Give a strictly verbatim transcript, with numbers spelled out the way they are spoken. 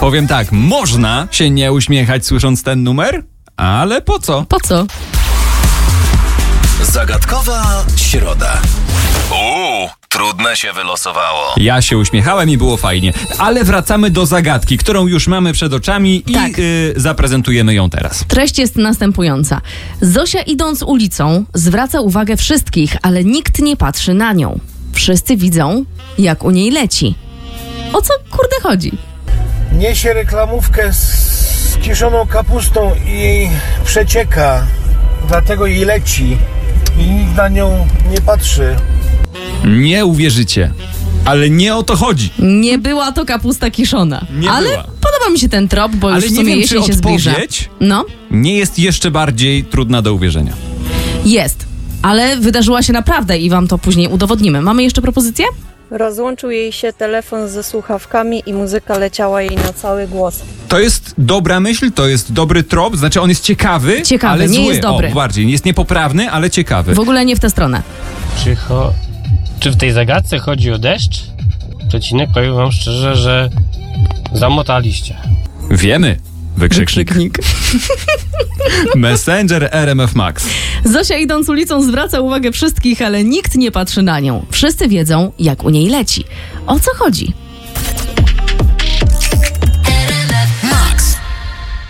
Powiem tak, można się nie uśmiechać słysząc ten numer, ale po co? Po co? Zagadkowa środa. Uuu, trudne się wylosowało. Ja się uśmiechałem i było fajnie, ale wracamy do zagadki, którą już mamy przed oczami i Tak. y, zaprezentujemy ją teraz. Treść jest następująca. Zosia idąc ulicą zwraca uwagę wszystkich, ale nikt nie patrzy na nią. Wszyscy widzą, jak u niej leci. O co kurde chodzi? Niesie reklamówkę z kiszoną kapustą i przecieka, dlatego jej leci i nikt na nią nie patrzy. Nie uwierzycie, ale nie o to chodzi. Nie była to kapusta kiszona. Nie ale była. podoba mi się ten trop, bo Ale już w nie sumie wiem, czy jesień się zbliża. odpowiedź No, nie jest jeszcze bardziej trudna do uwierzenia. jest. Ale wydarzyła się naprawdę i wam to później udowodnimy. Mamy jeszcze propozycję? Rozłączył jej się telefon ze słuchawkami i muzyka leciała jej na cały głos. To jest dobra myśl, to jest dobry trop, znaczy on jest ciekawy, Ciekawy, ale nie zły. jest dobry. O, bardziej, jest niepoprawny, ale ciekawy. W ogóle nie w tę stronę. Czy, cho- czy w tej zagadce chodzi o deszcz? Przecinek, powiem wam szczerze, że zamotaliście. Wiemy. Wykrzyknik. Messenger R M F Max. Zosia idąc ulicą zwraca uwagę wszystkich, ale nikt nie patrzy na nią. Wszyscy wiedzą, jak u niej leci. O co chodzi?